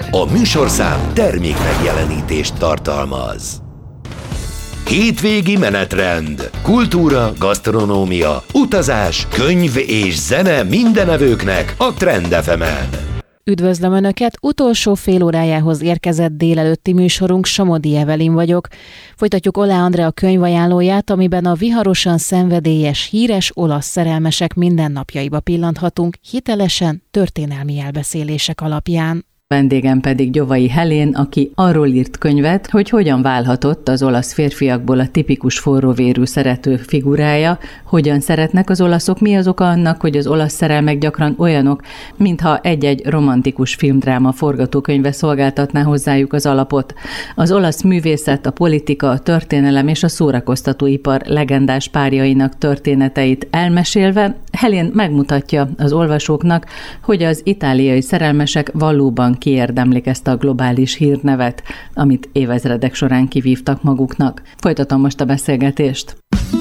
A műsorszám termék megjelenítést tartalmaz. Hétvégi menetrend, kultúra, gasztronómia, utazás, könyv és zene mindenevőknek a Trend FM-en. Üdvözlöm Önöket! Utolsó fél órájához érkezett délelőtti műsorunk, Somodi Evelin vagyok. Folytatjuk Oláh Andrea könyvajánlóját, amiben a viharosan szenvedélyes, híres olasz szerelmesek mindennapjaiba pillanthatunk, hitelesen, történelmi elbeszélések alapján. Vendégem pedig Gyovai Helén, aki arról írt könyvet, hogy hogyan válhatott az olasz férfiakból a tipikus forróvérű szerető figurája, hogyan szeretnek az olaszok, mi az oka annak, hogy az olasz szerelmek gyakran olyanok, mintha egy-egy romantikus filmdráma forgatókönyve szolgáltatná hozzájuk az alapot. Az olasz művészet, a politika, a történelem és a szórakoztatóipar legendás párjainak történeteit elmesélve, Helén megmutatja az olvasóknak, hogy az itáliai szerelmesek valóban kiérdemlik ezt a globális hírnevet, amit évezredek során kivívtak maguknak. Folytatom most a beszélgetést.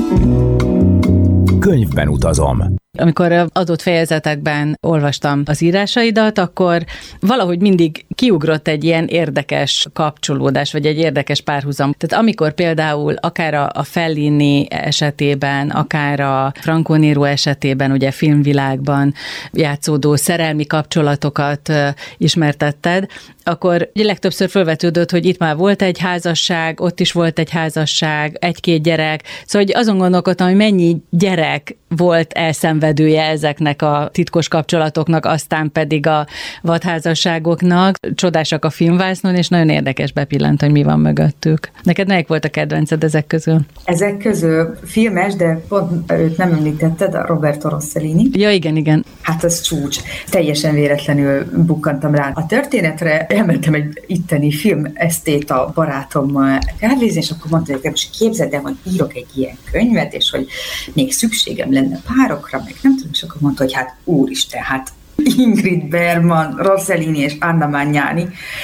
Könyvben utazom. Amikor adott fejezetekben olvastam az írásaidat, akkor valahogy mindig kiugrott egy ilyen érdekes kapcsolódás, vagy egy érdekes párhuzam. Tehát amikor például akár a Fellini esetében, akár a Franco Nero esetében, ugye filmvilágban játszódó szerelmi kapcsolatokat ismertetted, akkor legtöbbször felvetődött, hogy itt már volt egy házasság, ott is volt egy házasság, egy-két gyerek. Szóval hogy azon gondolkodtam, hogy mennyi gyerek volt elszenvedője ezeknek a titkos kapcsolatoknak, aztán pedig a vadházasságoknak. Csodásak a filmvásznon, és nagyon érdekes bepillant, hogy mi van mögöttük. Neked melyik volt a kedvenced ezek közül? Ezek közül filmes, de pont őt nem említetted, a Roberto Rossellini. Ja, igen. Hát az csúcs. Teljesen véletlenül bukkantam rá a történetre. Elmentem egy itteni filmesztéta barátommal kávézni, és akkor mondta, hogy most képzeld el, hogy írok egy ilyen könyvet, és hogy még szükségem lenne párokra, meg nem tudom, és akkor mondta, hogy hát úristen, hát Ingrid Bergman, Rossellini és Anna Magnani,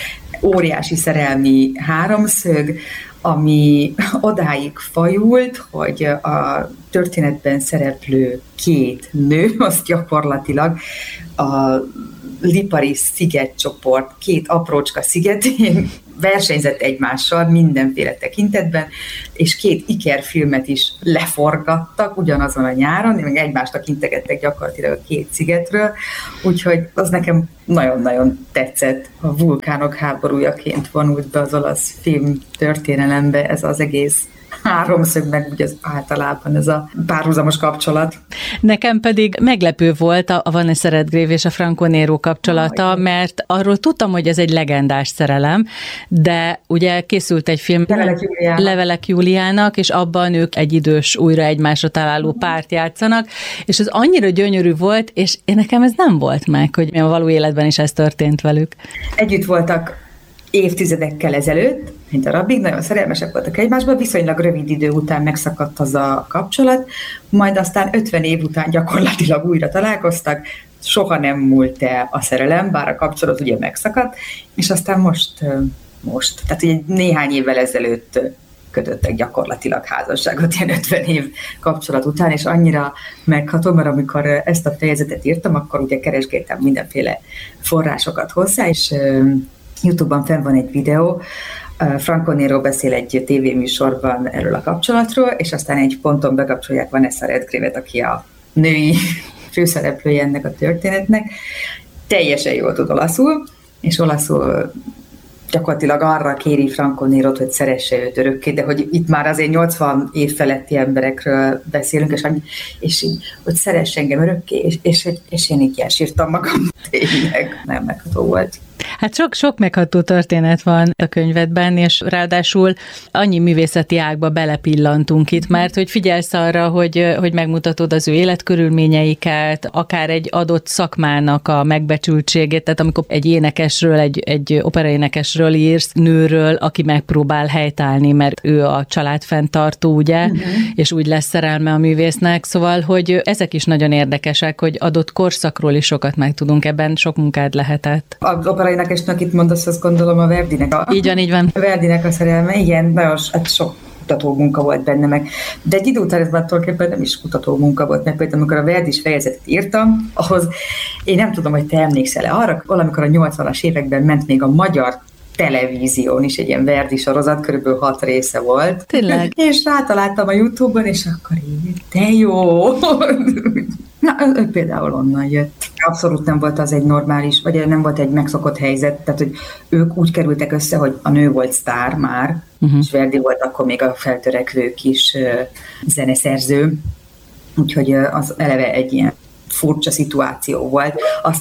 óriási szerelmi háromszög, ami odáig fajult, hogy a történetben szereplő két nő, az gyakorlatilag a Lipari szigetcsoport két aprócska szigetén versenyzett egymással mindenféle tekintetben, és két ikerfilmet is leforgattak ugyanazon a nyáron, meg egymásnak integettek gyakorlatilag a két szigetről, úgyhogy az nekem nagyon-nagyon tetszett. A vulkánok háborújaként vonult be az olasz film történelembe ez az egész háromszög, meg ugye általában ez a párhuzamos kapcsolat. Nekem pedig meglepő volt a Vanessa Redgrave és a Franco Nero kapcsolata, mert arról tudtam, hogy ez egy legendás szerelem, de ugye készült egy film Levelek Júliának, és abban ők egy idős, újra egymásra találó párt játszanak, és ez annyira gyönyörű volt, és nekem ez nem volt meg, hogy a való életben is ez történt velük. Együtt voltak évtizedekkel ezelőtt, mint darabig, nagyon szerelmesek voltak egymásban, viszonylag rövid idő után megszakadt az a kapcsolat, majd aztán 50 év után gyakorlatilag újra találkoztak, soha nem múlt el a szerelem, bár a kapcsolat ugye megszakadt, és aztán most, tehát ugye néhány évvel ezelőtt kötöttek gyakorlatilag házasságot, ilyen 50 év kapcsolat után, és annyira megható, mert amikor ezt a fejezetet írtam, akkor ugye keresgéltem mindenféle forrásokat hozzá, és YouTube-ban fenn van egy videó, Franco Nero beszél egy tévéműsorban erről a kapcsolatról, és aztán egy ponton bekapcsolják Vanessa Redgrave-et, aki a női főszereplője ennek a történetnek. Teljesen jól tud olaszul, és olaszul gyakorlatilag arra kéri Franco Nerot, hogy szeresse őt örökké, de hogy itt már azért 80 év feletti emberekről beszélünk, és így, hogy szeresse engem örökké, és én így elsírtam magam. Tényleg nem megható volt. Hát sok megható történet van a könyvedben, és ráadásul annyi művészeti ágba belepillantunk itt, mert hogy figyelsz arra, hogy megmutatod az ő életkörülményeiket, akár egy adott szakmának a megbecsültségét, tehát amikor egy énekesről, egy operaénekesről írsz, nőről, aki megpróbál helytállni, mert ő a család fenntartó, ugye, és úgy lesz szerelme a művésznek, szóval, hogy ezek is nagyon érdekesek, hogy adott korszakról is sokat megtudunk, ebben sok munkád lehetett. Az operaénekesnek itt mondasz, azt gondolom a Verdinek. Így van. A Verdinek a szerelme, igen, nagyon sok kutató munka volt benne, de egy idő után ez már tulajdonképpen nem is kutató munka volt, mert például amikor a Verdis fejezetet írtam, ahhoz én nem tudom, hogy te emlékszel-e arra, valamikor a 80-as években ment még a magyar televízión is egy ilyen Verdi sorozat, körülbelül 6 része volt. Tényleg? És rátaláltam a YouTube-on, és akkor így, de jó! Na, ő például onnan jött. Abszolút nem volt az egy normális, vagy nem volt egy megszokott helyzet, tehát hogy ők úgy kerültek össze, hogy a nő volt sztár már, és Verdi volt akkor még a feltörekvő kis zeneszerző, úgyhogy az eleve egy ilyen furcsa szituáció volt. Az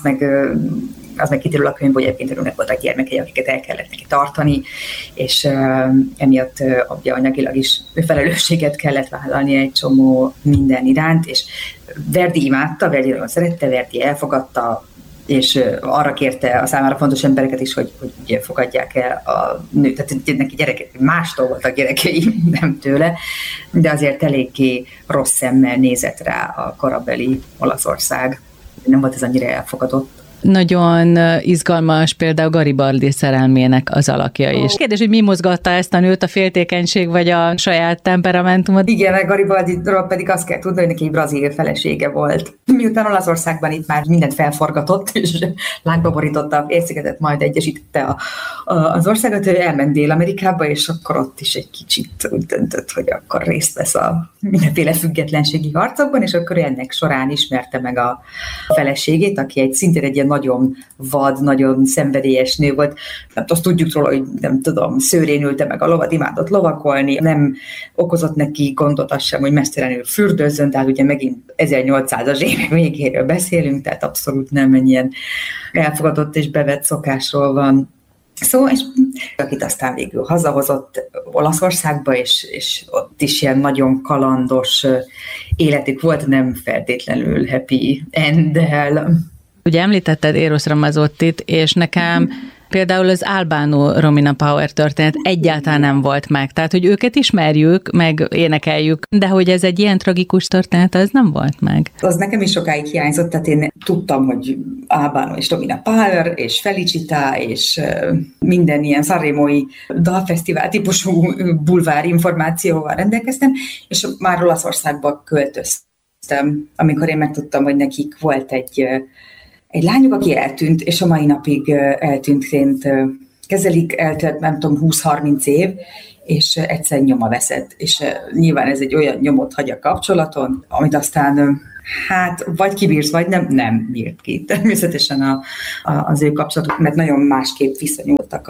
meg kiderül a könyvből, hogy egyébként önnek voltak gyermekei, akiket el kellett neki tartani, és emiatt anyagilag is felelősséget kellett vállalni egy csomó minden iránt, és Verdi imádta, Verdi nagyon szerette, Verdi elfogadta, és arra kérte a számára fontos embereket is, hogy ugye fogadják el a nőt, tehát neki gyerekek, mástól voltak gyerekei, nem tőle, de azért eléggé rossz szemmel nézett rá a korabeli Olaszország. Nem volt ez annyira elfogadott. Nagyon izgalmas például Garibaldi szerelmének az alakja is. Kérdés, hogy mi mozgatta ezt a nőt, a féltékenység vagy a saját temperamentumot? Igen, meg Garibaldiról pedig azt kell tudni, hogy neki egy brazil felesége volt. Miután Olaszországban itt már mindent felforgatott, és lángba borította a félszigetet, majd egyesítette az országot, ő elment Dél-Amerikába, és akkor ott is egy kicsit úgy döntött, hogy akkor részt vesz a mindenféle függetlenségi harcokban, és akkor ennek során ismerte meg a feleségét, aki szintén egy ilyen nagyon vad, nagyon szenvedélyes nő volt. Hát azt tudjuk róla, hogy nem tudom, szőrén ülte meg a lovat, imádott lovakolni, nem okozott neki gondot az sem, hogy mesztelenül fürdőzzön, tehát ugye megint 1800-as évek végéről beszélünk, tehát abszolút nem ennyien elfogadott és bevett szokásról van. Szóval, és akit aztán végül hazahozott Olaszországba, és ott is ilyen nagyon kalandos életük volt, nem feltétlenül happy end-el. Ugye említetted Eros Ramazottit, és nekem például az Albano Romina Power történet egyáltalán nem volt meg. Tehát, hogy őket ismerjük, meg énekeljük, de hogy ez egy ilyen tragikus történet, az nem volt meg. Az nekem is sokáig hiányzott, tehát én tudtam, hogy Albano és Romina Power, és Felicita, és minden ilyen sanremói dalfesztivál típusú bulvár információval rendelkeztem, és már Olaszországba költöztem, amikor én megtudtam, hogy nekik volt egy lányuk, aki eltűnt, és a mai napig eltűntként kezelik, eltelt, nem tudom, 20-30 év, és egyszer nyoma veszett. És nyilván ez egy olyan nyomot hagy a kapcsolaton, amit aztán hát vagy kibírsz, vagy nem bírt ki. Természetesen az ő kapcsolatuk, mert nagyon másképp viszonyultak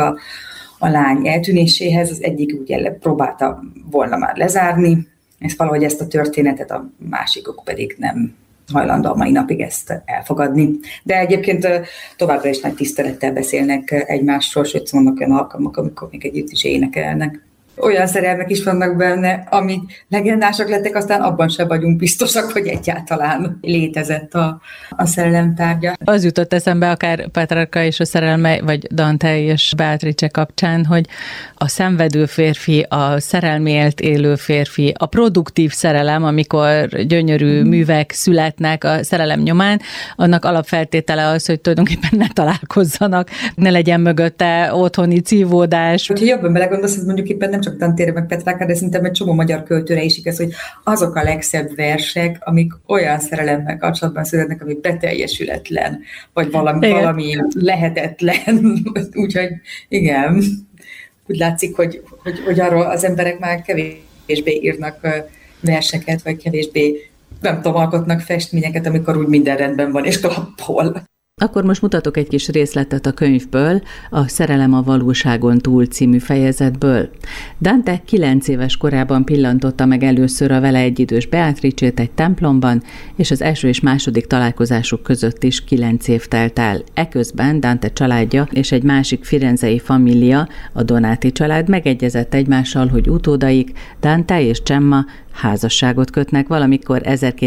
a lány eltűnéséhez. Az egyik ugye próbálta volna már lezárni, valahogy ezt a történetet, a másikok pedig nem hajlandó a mai napig ezt elfogadni. De egyébként továbbra is nagy tisztelettel beszélnek egymásról, sőt vannak olyan alkalmak, amikor még együtt is énekelnek. Olyan szerelmek is vannak benne, amik legendások lettek, aztán abban sem vagyunk biztosak, hogy egyáltalán létezett a szerelemtárgya. Az jutott eszembe akár Petrarca és a szerelme, vagy Dante és Beatrice kapcsán, hogy a szenvedő férfi, a szerelmélt élő férfi, a produktív szerelem, amikor gyönyörű művek születnek a szerelem nyomán, annak alapfeltétele az, hogy tulajdonképpen ne találkozzanak, ne legyen mögötte otthoni cívódás. Hogyha jobban belegondolsz, ez mondjuk éppen nem csak Dantére meg Petrarca, de szerintem egy csomó magyar költőre is igaz, hogy azok a legszebb versek, amik olyan szerelemmel kapcsolatban születnek, ami beteljesületlen, vagy valami lehetetlen. Úgyhogy igen, úgy látszik, hogy arról az emberek már kevésbé írnak verseket, vagy kevésbé, nem tudom, alkotnak festményeket, amikor úgy minden rendben van, és klappol. Akkor most mutatok egy kis részletet a könyvből, a Szerelem a valóságon túl című fejezetből. Dante 9 éves korában pillantotta meg először a vele egyidős Beatricét egy templomban, és az első és második találkozásuk között is 9 év telt el. Eközben Dante családja és egy másik firenzei família, a Donati család megegyezett egymással, hogy utódaik, Dante és Gemma házasságot kötnek valamikor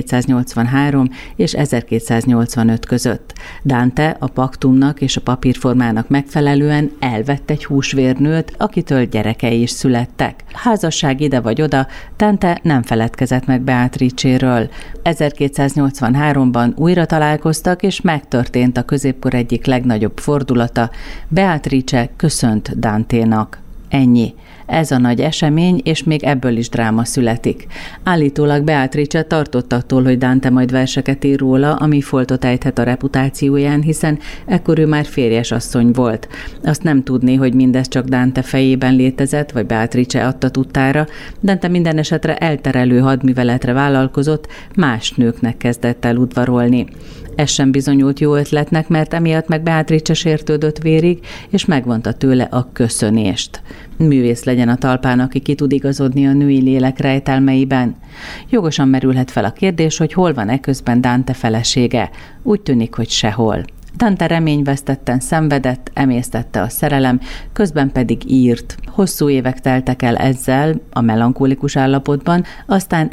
1283 és 1285 között. Dante a paktumnak és a papírformának megfelelően elvett egy húsvérnőt, akitől gyerekei is születtek. Házasság ide vagy oda, Dante nem feledkezett meg Beatrice-ről. 1283-ban újra találkoztak, és megtörtént a középkor egyik legnagyobb fordulata. Beatrice köszönt Danténak. Ennyi. Ez a nagy esemény, és még ebből is dráma születik. Állítólag Beatrice tartott attól, hogy Dante majd verseket ír róla, ami foltot ejthet a reputációján, hiszen ekkor ő már férjes asszony volt. Azt nem tudni, hogy mindez csak Dante fejében létezett, vagy Beatrice adta tudtára. Dante minden esetre elterelő hadműveletre vállalkozott, más nőknek kezdett el udvarolni. Ez sem bizonyult jó ötletnek, mert emiatt meg Beatrice sértődött vérig, és megvonta tőle a köszönést. Művész legyen a talpán, aki ki tud igazodni a női lélek rejtelmeiben. Jogosan merülhet fel a kérdés, hogy hol van eközben Dante felesége. Úgy tűnik, hogy sehol. Dante reményvesztetten szenvedett, emésztette a szerelem, közben pedig írt. Hosszú évek teltek el ezzel, a melankólikus állapotban, aztán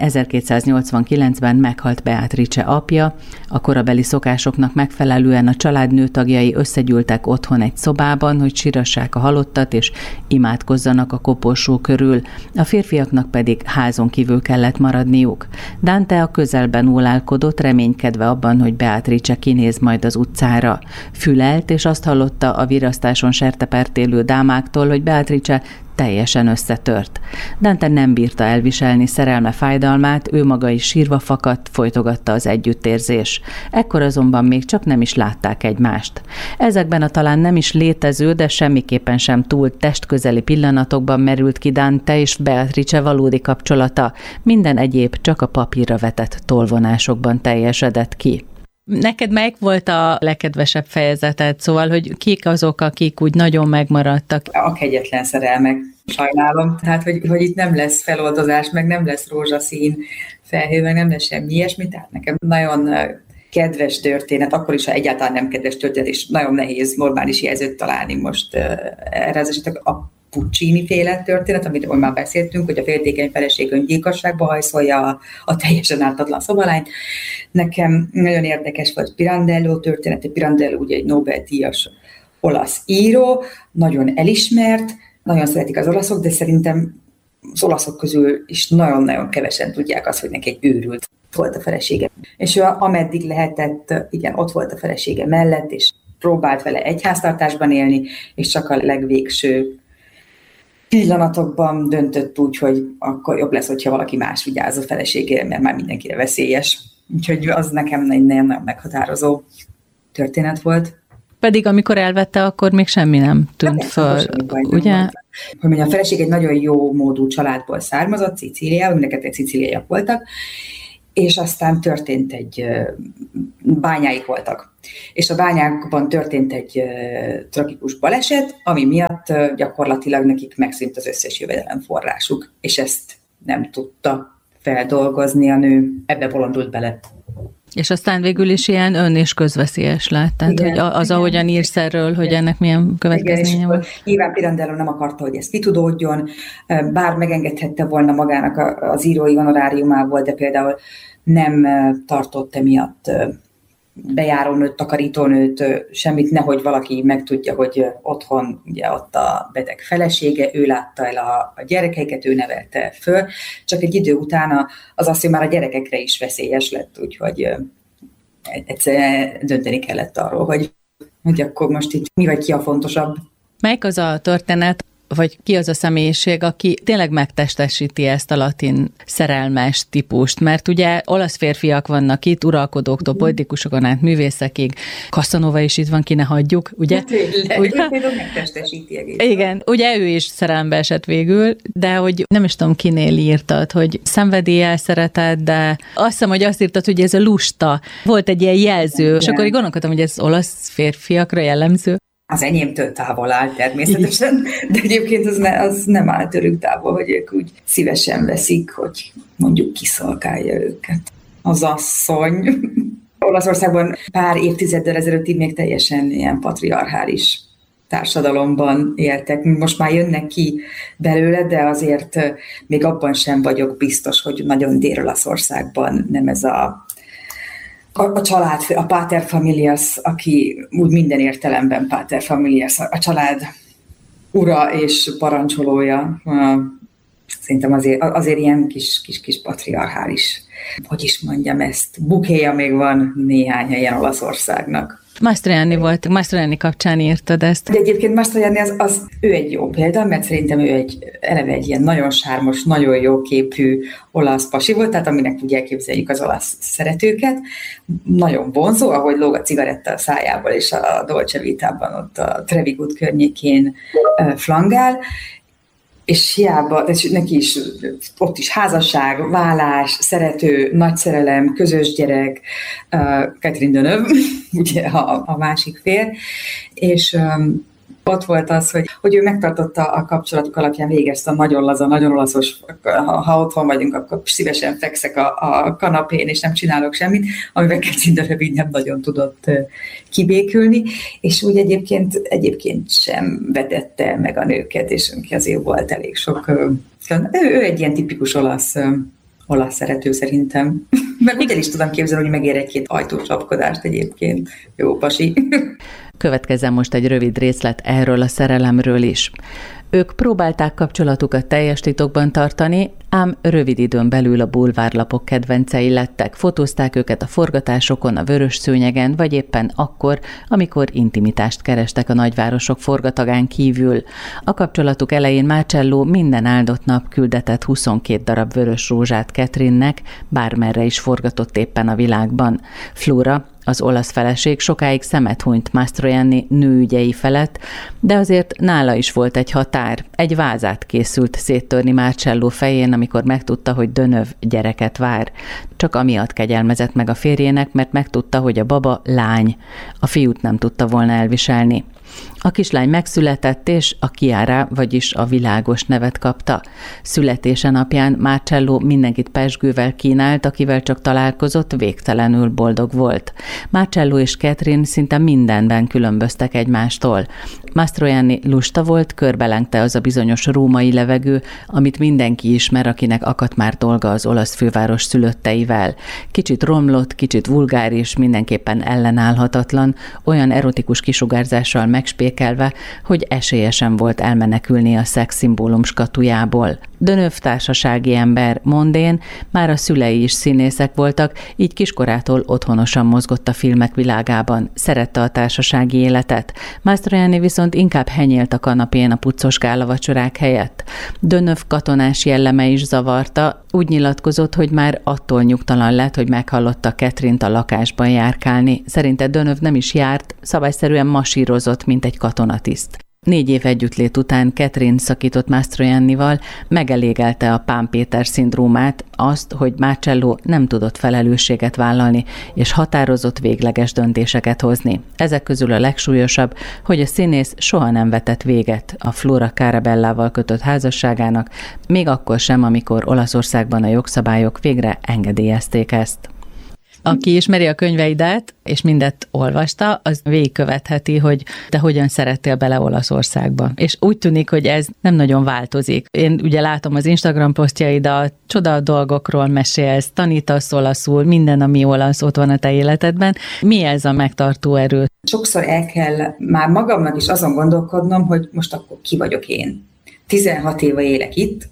1289-ben meghalt Beatrice apja, a korabeli szokásoknak megfelelően a család nőtagjai összegyűltek otthon egy szobában, hogy sírassák a halottat és imádkozzanak a koporsó körül, a férfiaknak pedig házon kívül kellett maradniuk. Dante a közelben ólálkodott, reménykedve abban, hogy Beatrice kinéz majd az utcára. Fülelt, és azt hallotta a virasztáson sertepert élő dámáktól, hogy Beatrice teljesen összetört. Dante nem bírta elviselni szerelme fájdalmát, ő maga is sírva fakadt, folytogatta az együttérzés. Ekkor azonban még csak nem is látták egymást. Ezekben a talán nem is létező, de semmiképpen sem túl testközeli pillanatokban merült ki Dante és Beatrice valódi kapcsolata. Minden egyéb csak a papírra vetett tolvonásokban teljesedett ki. Neked melyik volt a legkedvesebb fejezeted? Szóval, hogy kik azok, akik úgy nagyon megmaradtak? A kegyetlen szerelmek, sajnálom. Tehát, hogy itt nem lesz feloldozás, meg nem lesz rózsaszín felhő, meg nem lesz semmi ilyesmi. Tehát nekem nagyon kedves történet, akkor is, ha egyáltalán nem kedves történet, és nagyon nehéz normális jelzőt találni most erre az esetek. A Puccini-féle történet, amiről már beszéltünk, hogy a féltékeny feleség öngyilkosságba hajszolja a teljesen ártatlan szobalányt. Nekem nagyon érdekes volt Pirandello története. Pirandello ugye egy Nobel-díjas olasz író, nagyon elismert, nagyon szeretik az olaszok, de szerintem az olaszok közül is nagyon-nagyon kevesen tudják azt, hogy neki egy őrült volt a felesége. És ő ameddig lehetett, igen, ott volt a felesége mellett, és próbált vele egyháztartásban élni, és csak a legvégső pillanatokban döntött úgy, hogy akkor jobb lesz, hogyha valaki más vigyáz a feleségére, mert már mindenkire veszélyes. Úgyhogy az nekem egy nagyon meghatározó történet volt. Pedig amikor elvette, akkor még semmi nem tűnt föl, ugye? Hogy mondjam, a feleség egy nagyon jó módú családból származott, Szicíliában, mindeket egy szicíliaiak voltak, és aztán történt egy, bányáik voltak. És a bányákban történt egy tragikus baleset, ami miatt gyakorlatilag nekik megszűnt az összes jövedelemforrásuk, és ezt nem tudta feldolgozni a nő, ebbe bolondult bele. És aztán végül is ilyen ön- és közveszélyes lett. Tehát, igen, hogy az, igen, ahogyan írsz erről, hogy ennek milyen következménye volt. Nyilván Pirandello nem akarta, hogy ez kitudódjon, bár megengedhette volna magának az írói honoráriumából, de például nem tartott emiatt bejárónőt, takarítónőt, semmit, nehogy valaki megtudja, hogy otthon ugye ott a beteg felesége, ő látta el a gyerekeiket, ő nevelte föl, csak egy idő után az azt, hogy már a gyerekekre is veszélyes lett, úgyhogy egyszerűen dönteni kellett arról, hogy akkor most itt mi vagy ki a fontosabb. Melyik az a történet, vagy ki az a személyiség, aki tényleg megtestesíti ezt a latin szerelmes típust? Mert ugye olasz férfiak vannak itt, uralkodóktól, politikusokon át művészekig, Casanova is itt van, ki ne hagyjuk, ugye? Ugye? Megtestesíti egészen. Igen, ugye ő is szerelembe esett végül, de hogy nem is tudom, kinél írtad, hogy szenvedéllyel szereted, de azt hiszem, hogy azt írtad, hogy ez a lusta. Volt egy ilyen jelző, igen. És akkor így gondolkodtam, hogy ez olasz férfiakra jellemző. Az enyémtől távol áll természetesen, de egyébként az nem áll tőlük távol, hogy ők úgy szívesen veszik, hogy mondjuk kiszolgálja őket az asszony. Olaszországban pár évtizeddel ezelőttig még teljesen ilyen patriarchális társadalomban éltek. Most már jönnek ki belőle, de azért még abban sem vagyok biztos, hogy nagyon Dél-Olaszországban nem ez a család, a pater familias, aki úgy minden értelemben pater familias, a család ura és parancsolója, szerintem azért ilyen kis patriarchális, hogy is mondjam ezt, bukéja még van néhány helyen Olaszországnak. Mastroianni volt, Mastroianni kapcsán írtad ezt. De egyébként Mastroianni ő egy jó példa, mert szerintem ő eleve egy ilyen nagyon sármos, nagyon jó képű olasz pasi volt, tehát aminek úgy elképzeljük az olasz szeretőket. Nagyon vonzó, ahogy lóg a cigaretta a szájából, és a Dolce Vitában ott a Trevi Good környékén flangál, és hiába, de neki is ott is házasság, vállás, szerető, nagy szerelem, közös gyerek, Catherine Deneuve, ugye a másik fér, és ott volt az, hogy ő megtartotta a kapcsolatuk alapján végezte a nagyon laza, nagyon olaszos, ha otthon vagyunk, akkor szívesen fekszek a kanapén, és nem csinálok semmit, amivel Catherine Deneuve így nem nagyon tudott kibékülni, és úgy egyébként sem vetette meg a nőket, és azért volt elég sok. Ő egy ilyen tipikus olasz szerető szerintem. Meg úgy el is tudom képzelni, hogy megér egy-két ajtós lapkodást egyébként. Jó pasi. Következzen most egy rövid részlet erről a szerelemről is. Ők próbálták kapcsolatukat teljes titokban tartani, ám rövid időn belül a bulvárlapok kedvencei lettek. Fotózták őket a forgatásokon, a vörös szőnyegen, vagy éppen akkor, amikor intimitást kerestek a nagyvárosok forgatagán kívül. A kapcsolatuk elején Marcello minden áldott nap küldetett 22 darab vörös rózsát Catherinnek, bármerre is forgatott éppen a világban. Flora, az olasz feleség, sokáig szemet hunyt Mastroianni nőügyei felett, de azért nála is volt egy határ. Egy vázát készült széttörni Marcello fején, amikor megtudta, hogy Deneuve gyereket vár. Csak amiatt kegyelmezett meg a férjének, mert megtudta, hogy a baba lány. A fiút nem tudta volna elviselni. A kislány megszületett, és a Chiara, vagyis a világos nevet kapta. Születése napján Marcello mindenkit pezsgővel kínált, akivel csak találkozott, végtelenül boldog volt. Marcello és Catherine szinte mindenben különböztek egymástól. Mastroianni lusta volt, körbelengte az a bizonyos római levegő, amit mindenki ismer, akinek akadt már dolga az olasz főváros szülötteivel. Kicsit romlott, kicsit vulgáris, mindenképpen ellenállhatatlan, olyan erotikus kisugárzással megspékelve, hogy esélyesen volt elmenekülni a szexszimbólum skatujából. Deneuve társasági ember, mondén, már a szülei is színészek voltak, így kiskorától otthonosan mozgott a filmek világában, szerette a társasági életet. Mastroianni viszont inkább henyélt a kanapén a puccos gálavacsorák helyett. Deneuve katonás jelleme is zavarta, úgy nyilatkozott, hogy már attól nyugtalan lett, hogy meghallotta Catherine-t a lakásban járkálni. Szerinte Deneuve nem is járt, szabályszerűen masírozott, mint egy katonatiszt. 4 év együttlét után Catherine szakított Mastroiannival, megelégelte a Pán Péter szindrómát, azt, hogy Marcello nem tudott felelősséget vállalni, és határozott végleges döntéseket hozni. Ezek közül a legsúlyosabb, hogy a színész soha nem vetett véget a Flora Carabellával kötött házasságának, még akkor sem, amikor Olaszországban a jogszabályok végre engedélyezték ezt. Aki ismeri a könyveidet, és mindet olvasta, az végigkövetheti, hogy te hogyan szerettél bele Olaszországba. És úgy tűnik, hogy ez nem nagyon változik. Én ugye látom az Instagram posztjaidat, csoda dolgokról mesélsz, tanítasz olaszul, minden, ami olasz ott van a te életedben. Mi ez a megtartó erő? Sokszor el kell már magamnak is azon gondolkodnom, hogy most akkor ki vagyok én. 16 éve élek itt,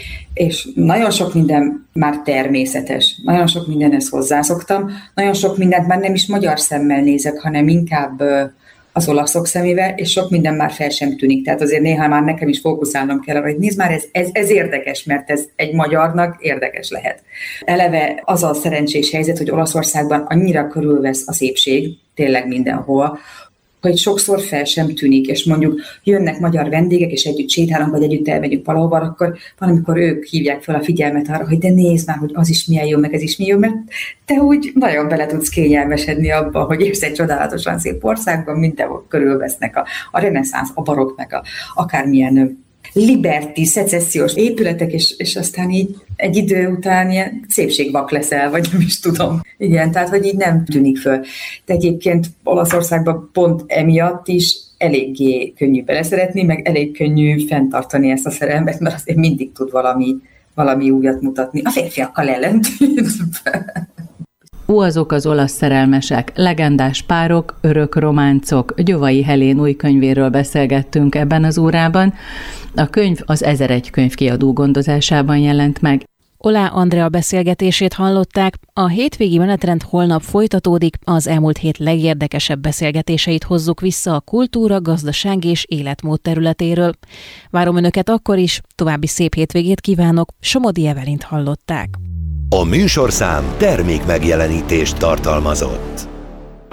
és nagyon sok minden már természetes, nagyon sok mindenhez hozzászoktam, nagyon sok mindent már nem is magyar szemmel nézek, hanem inkább az olaszok szemével, és sok minden már fel sem tűnik. Tehát azért néha már nekem is fókuszálnom kell, hogy nézd már, ez érdekes, mert ez egy magyarnak érdekes lehet. Eleve az a szerencsés helyzet, hogy Olaszországban annyira körülvesz a szépség, tényleg mindenhol, hogy sokszor fel sem tűnik, és mondjuk jönnek magyar vendégek, és együtt sétálunk, vagy együtt elmegyünk valahova, akkor van, amikor ők hívják fel a figyelmet arra, hogy de nézd már, hogy az is milyen jó, meg ez is milyen jó, mert te úgy nagyon bele tudsz kényelmesedni abba, hogy érsz egy csodálatosan szép országban, mindenhol körülvesznek a reneszánsz, a barokk, meg akármilyen liberty, szecessziós épületek, és aztán így egy idő után ilyen szépségvak leszel, vagy nem is tudom. Igen, tehát, hogy így nem tűnik föl. De egyébként Olaszországban pont emiatt is eléggé könnyű beleszeretni, meg elég könnyű fenntartani ezt a szerelmet, mert azért mindig tud valami újat mutatni. A férfiakkal ellentétben. Azok az olasz szerelmesek, legendás párok, örök románcok. Gyovai Helén új könyvéről beszélgettünk ebben az órában. A könyv az 1001 könyvkiadó gondozásában jelent meg. Olá Andrea beszélgetését hallották, a hétvégi menetrend holnap folytatódik, az elmúlt hét legérdekesebb beszélgetéseit hozzuk vissza a kultúra, gazdaság és életmód területéről. Várom Önöket akkor is, további szép hétvégét kívánok, Somodi Evelint hallották. A műsorszám termékmegjelenítést tartalmazott.